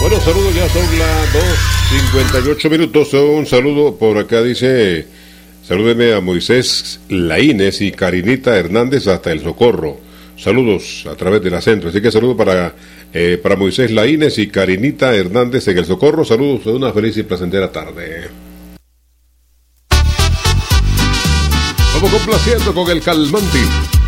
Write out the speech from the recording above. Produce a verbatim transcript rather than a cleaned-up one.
Bueno, saludos, ya son las dos cincuenta y ocho minutos. Un saludo por acá, dice, salúdeme a Moisés Laínez y Karinita Hernández hasta El Socorro. Saludos a través de la Centro. Así que saludo para, eh, para Moisés Laínez y Karinita Hernández en El Socorro. Saludos de una feliz y placentera tarde. Vamos complaciendo con el Calmanti.